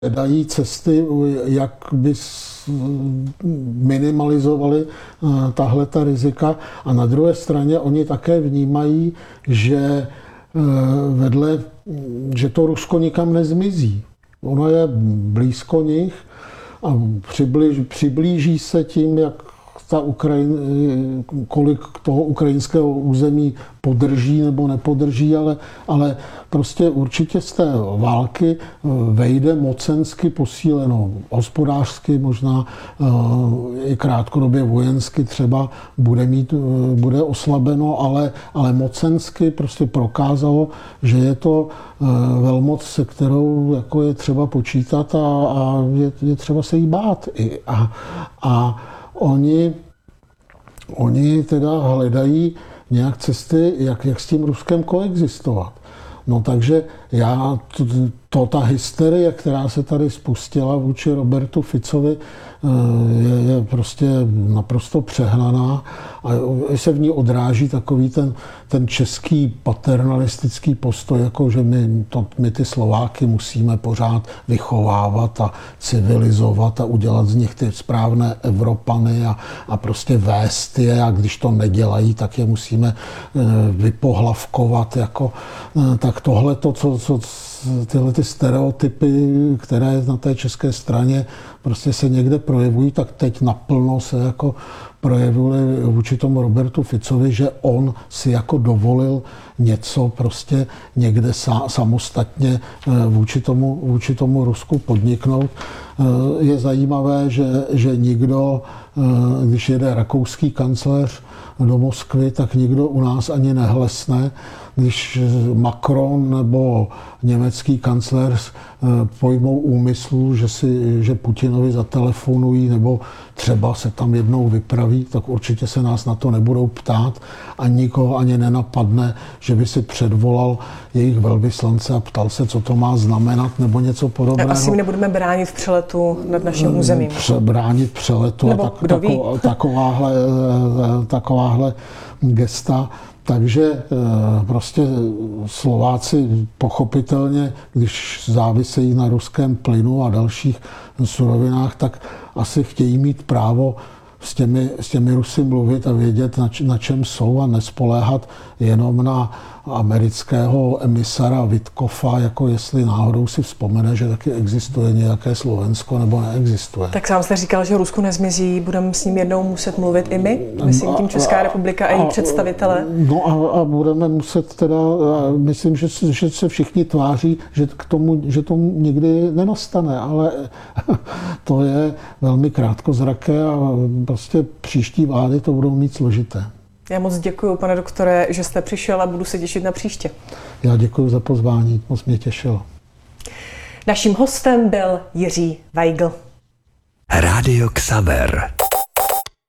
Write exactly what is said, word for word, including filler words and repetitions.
dají cesty, jak by minimalizovali tahle ta rizika. A na druhé straně oni také vnímají, že vedle, že to Rusko nikam nezmizí. Ono je blízko nich a přiblíž, přiblíží se tím, jak ta Ukrajin, kolik toho ukrajinského území podrží nebo nepodrží, ale, ale prostě určitě z té války vejde mocensky posíleno, hospodářsky, možná i krátkodobě vojensky třeba bude mít, bude oslabeno, ale, ale mocensky prostě prokázalo, že je to velmoc, se kterou jako je třeba počítat a, a je, je třeba se jí bát. I, a, a Oni, oni teda hledají nějak cesty, jak, jak s tím Ruskem koexistovat. No takže já, to, to, ta hysterie, která se tady spustila vůči Robertu Ficovi, je, je prostě naprosto přehnaná a se v ní odráží takový ten, ten český paternalistický postoj, jako že my, to, my ty Slováky musíme pořád vychovávat a civilizovat a udělat z nich ty správné Evropany a, a prostě vést je a když to nedělají, tak je musíme vypohlavkovat. Jako, tak tohle to, co, co tyhle ty stereotypy, které na té české straně prostě se někde projevují, tak teď naplno se jako projevily vůči tomu Robertu Ficovi, že on si jako dovolil něco prostě někde sa, samostatně vůči tomu, vůči tomu Rusku podniknout. Je zajímavé, že, že nikdo, když jede rakouský kancléř do Moskvy, tak nikdo u nás ani nehlesne. Když Macron nebo německý kancléř pojmou úmyslu, že, si, že Putinovi zatelefonují nebo třeba se tam jednou vypraví, tak určitě se nás na to nebudou ptát a nikoho ani nenapadne, že by si předvolal jejich velvyslance a ptal se, co to má znamenat nebo něco podobného. Asi my nebudeme bránit v přeletu nad naším územím. Bránit v přeletu nebo a tak, tako, takováhle, takováhle gesta. Takže prostě Slováci pochopitelně, když závisejí na ruském plynu a dalších surovinách, tak asi chtějí mít právo s těmi, s těmi Rusy mluvit a vědět, na, č, na čem jsou a nespoléhat jenom na amerického emisara Witkoffa, jako jestli náhodou si vzpomene, že taky existuje nějaké Slovensko nebo neexistuje. Tak sám jste říkal, že Rusko nezmizí, budeme s ním jednou muset mluvit i my, myslím tím Česká republika a, a její představitele. No a, a budeme muset teda, myslím, že, že se všichni tváří, že k tomu, že to nikdy nenastane, ale to je velmi krátkozraké a prostě příští vlády to budou mít složité. Já moc děkuji, pane doktore, že jste přišel a budu se těšit na příště. Já děkuji za pozvání, moc mě těšilo. Naším hostem byl Jiří Weigl. Rádio Xaver.